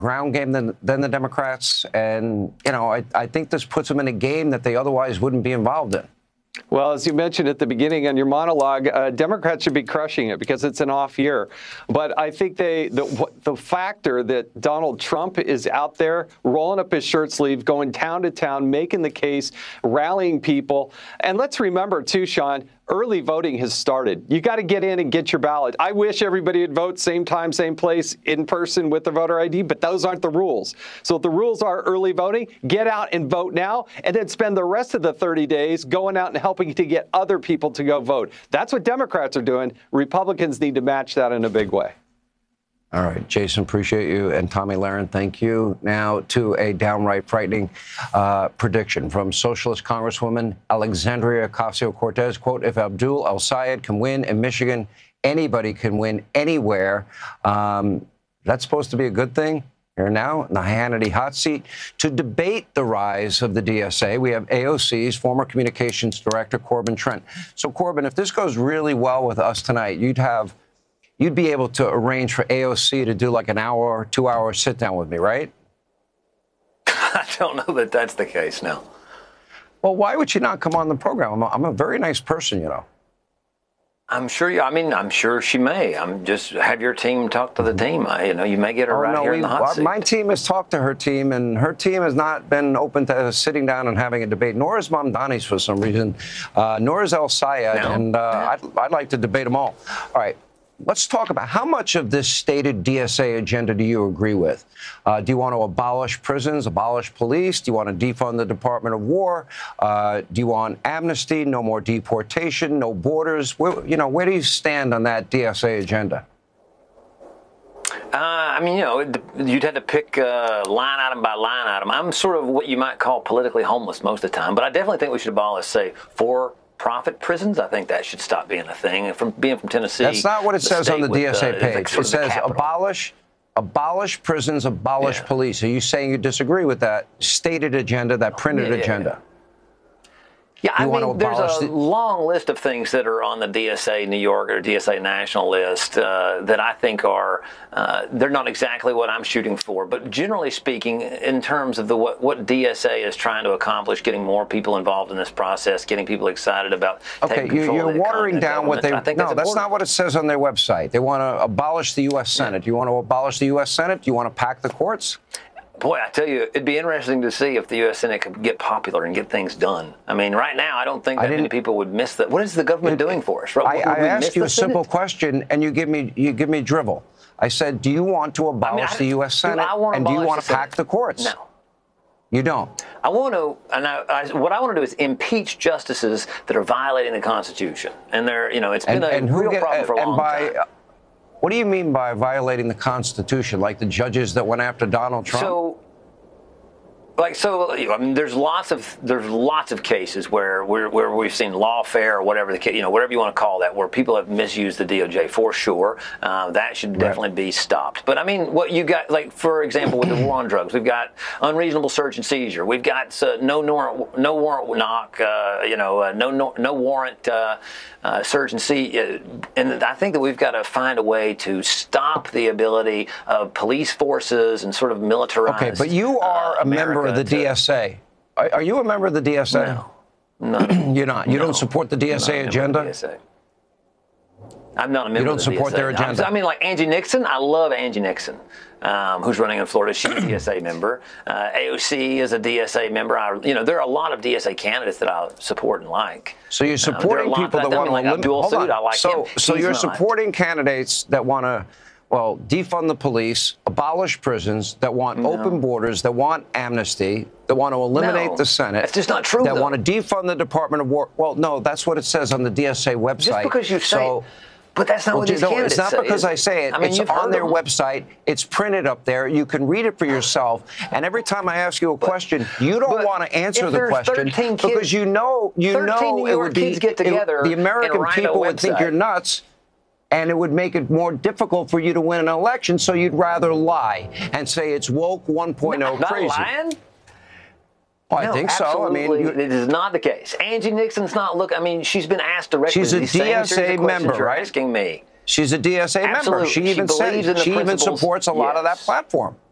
ground game than the Democrats. And, you know, I think this puts them in a game that they otherwise wouldn't be involved in. Well, as you mentioned at the beginning on your monologue, Democrats should be crushing it because it's an off year. But I think the factor that Donald Trump is out there rolling up his shirt sleeve, going town to town, making the case, rallying people. And let's remember, too, Sean, early voting has started. You got to get in and get your ballot. I wish everybody would vote same time, same place, in person with their voter ID, but those aren't the rules. So if the rules are early voting, get out and vote now, and then spend the rest of the 30 days going out and helping to get other people to go vote. That's what Democrats are doing. Republicans need to match that in a big way. All right, Jason, appreciate you. And Tomi Lahren, thank you. Now to a downright frightening prediction from Socialist Congresswoman Alexandria Ocasio-Cortez. Quote, if Abdul El-Sayed can win in Michigan, anybody can win anywhere. That's supposed to be a good thing? Here now in the Hannity hot seat to debate the rise of the DSA. We have AOC's former communications director, Corbin Trent. So, Corbin, if this goes really well with us tonight, you'd be able to arrange for AOC to do like an hour or 2 hour sit down with me, right? I don't know that that's the case now. Well, why would she not come on the program? I'm a very nice person, you know. I'm sure I'm sure she may. Just have your team talk to the team. You may get her here in the hot seat. My team has talked to her team, and her team has not been open to sitting down and having a debate. Nor is Mamdani's for some reason. Nor is El-Sayed, and I'd like to debate them all. All right. Let's talk about how much of this stated DSA agenda do you agree with? Do you want to abolish prisons, abolish police? Do you want to defund the Department of War? Do you want amnesty, no more deportation, no borders? Where do you stand on that DSA agenda? You'd have to pick line item by line item. I'm sort of what you might call politically homeless most of the time, but I definitely think we should abolish, say, for-profit prisons. I think that should stop being a thing. From Tennessee, that's not what it says on the DSA page. It says abolish prisons, abolish police. Are you saying you disagree with that stated agenda, that printed agenda? Yeah, I mean, there's a long list of things that are on the DSA New York or DSA national list that I think are, they're not exactly what I'm shooting for. But generally speaking, in terms of what DSA is trying to accomplish, getting more people involved in this process, getting people excited about taking control you're of the watering down what they, no, that's not what it says on their website. They want to abolish the U.S. Senate. Do you want to abolish the U.S. Senate? Do you want to pack the courts? Boy, I tell you, it'd be interesting to see if the U.S. Senate could get popular and get things done. I mean, right now, I don't think that many people would miss that. What is the government doing for us? I asked you a simple question, and you give me drivel. I said, do you want to abolish the U.S. Senate, and do you want to pack the courts? No. You don't. I want to, what I want to do is impeach justices that are violating the Constitution. And it's been a real problem for a long time. What do you mean by violating the Constitution? Like the judges that went after Donald Trump? I mean, there's lots of cases where we've seen lawfare or whatever the case, whatever you want to call that, where people have misused the DOJ for sure. That should definitely be stopped. But I mean, what you got, like for example, with the war on drugs, we've got unreasonable search and seizure. We've got no warrant knock, no warrant search and see. And I think that we've got to find a way to stop the ability of police forces and sort of militarized. Okay, but you are a member of the DSA. Are you a member of the DSA? No. You're not. You don't support the DSA agenda? I'm not a member of the DSA. You don't support their agenda? I mean, like Angie Nixon, I love Angie Nixon, who's running in Florida. She's a DSA member. AOC is a DSA member. There are a lot of DSA candidates that I support and like. So you're supporting people that want to eliminate. Hold on. So you're supporting candidates that want to, defund the police, abolish prisons, that want open borders, that want amnesty, that want to eliminate the Senate. That's just not true, that want to defund the Department of War. Well, no, that's what it says on the DSA website. Just because you say it. But that's not what these candidates say. It's not because I say it. It's on their website. It's printed up there. You can read it for yourself. And every time I ask you a question, you don't want to answer the question because you know it would be the American people would think you're nuts. And it would make it more difficult for you to win an election, so you'd rather lie and say it's woke 1.0 crazy. Not lying? Well, I think so. I mean, it is not the case. Angie Nixon's not she's been asked directly. She's a DSA member, right? Asking me. She's a DSA member. She even supports a lot of that platform.